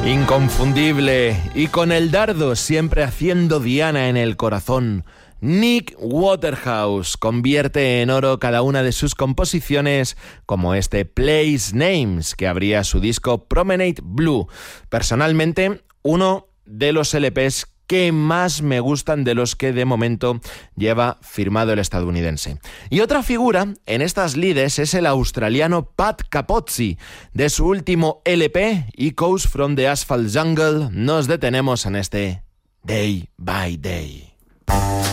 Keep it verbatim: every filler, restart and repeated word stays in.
Inconfundible y con el dardo siempre haciendo diana en el corazón, Nick Waterhouse convierte en oro cada una de sus composiciones, como este Place Names, que abría su disco Promenade Blue. Personalmente, uno de los L Pes que más me gustan de los que de momento lleva firmado el estadounidense. Y otra figura en estas lides es el australiano Pat Capozzi. De su último L P, Echoes from the Asphalt Jungle, nos detenemos en este Day by Day.